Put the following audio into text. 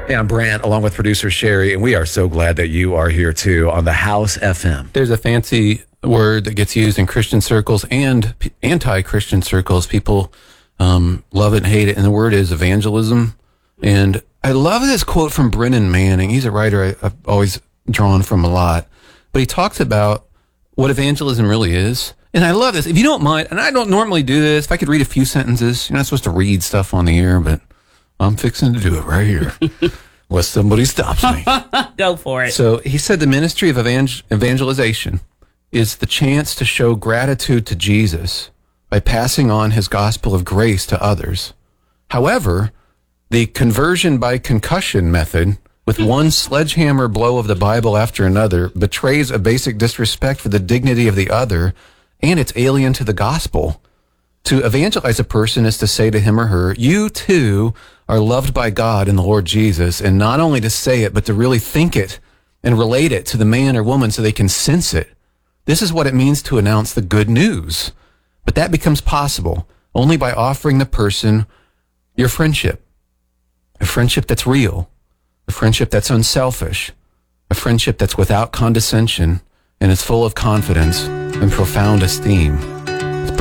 Hey, I'm Brant, along with producer Sherry, and we are so glad that you are here too on the House FM. There's a fancy word that gets used in Christian circles and anti-Christian circles. People love it and hate it, and the word is evangelism. And I love this quote from Brennan Manning. He's a writer I've always drawn from a lot, but he talks about what evangelism really is. And I love this. If you don't mind, and I don't normally do this, if I could read a few sentences, you're not supposed to read stuff on the air, but I'm fixing to do it right here. Unless somebody stops me. Go for it. So he said the ministry of evangelization is the chance to show gratitude to Jesus by passing on his gospel of grace to others. However, the conversion by concussion method, with one sledgehammer blow of the Bible after another, betrays a basic disrespect for the dignity of the other, and it's alien to the gospel. To evangelize a person is to say to him or her, you too are loved by God and the Lord Jesus, and not only to say it, but to really think it and relate it to the man or woman so they can sense it. This is what it means to announce the good news. But that becomes possible only by offering the person your friendship, a friendship that's real, a friendship that's unselfish, a friendship that's without condescension and is full of confidence and profound esteem.